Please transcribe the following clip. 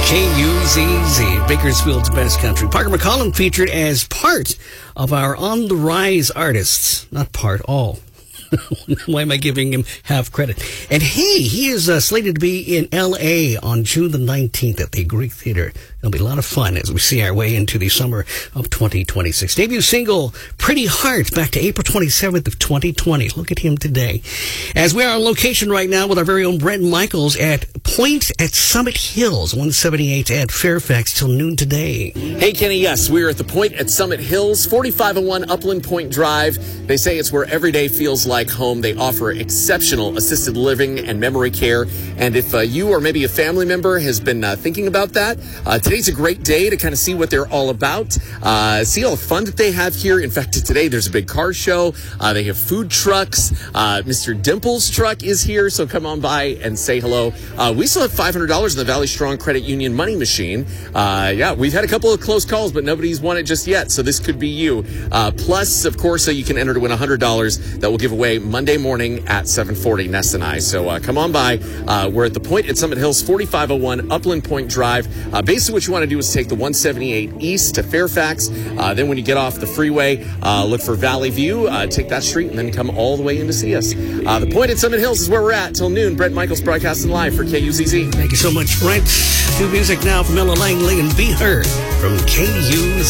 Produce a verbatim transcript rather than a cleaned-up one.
K U Z Z, Bakersfield's best country. Parker McCollum featured as part of our On the Rise artists. Not part, all. Why am I giving him half credit? And hey, he is uh, slated to be in L A on June the nineteenth at the Greek Theater. It'll be a lot of fun as we see our way into the summer of twenty twenty-six. Debut single, Pretty Heart, back to April twenty-seventh of twenty twenty. Look at him today. As we are on location right now with our very own Brent Michaels at Point at Summit Hills, one seventy-eight at Fairfax till noon today. Hey, Kenny, yes, we're at the Point at Summit Hills, forty-five oh one Upland Point Drive. They say it's where every day feels like home. They offer exceptional assisted living and memory care. And if uh, you or maybe a family member has been uh, thinking about that, uh, today's a great day to kind of see what they're all about, uh, see all the fun that they have here. In fact, today there's a big car show. Uh, they have food trucks. Uh, Mister Dimple's truck is here, so come on by and say hello. Uh, we still have five hundred dollars in the Valley Strong Credit Union money machine. Uh, yeah, we've had a couple of close calls, but nobody's won it just yet, so this could be you. Uh, plus, of course, uh, you can enter to win one hundred dollars that we'll give away Monday morning at seven forty, Ness and I. So uh, come on by. Uh, we're at the Point at Summit Hills, forty-five oh one Upland Point Drive. Uh, basically, what you want to do is take the one seventy-eight east to Fairfax. Uh, then when you get off the freeway, uh, look for Valley View, uh, take that street, and then come all the way in to see us. Uh, the Point at Summit Hills is where we're at till noon. Brent Michaels broadcasting live for K U Z Z. Thank you so much, Brent. New music now from Ella Langley and Be Heard from K U Z Z.